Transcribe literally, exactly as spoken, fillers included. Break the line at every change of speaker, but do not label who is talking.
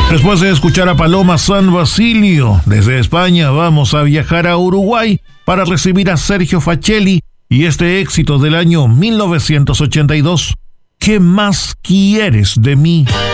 Después de escuchar a Paloma San Basilio, desde España vamos a viajar a Uruguay para recibir a Sergio Facelli y este éxito del año mil novecientos ochenta y dos, ¿Qué más quieres de mí?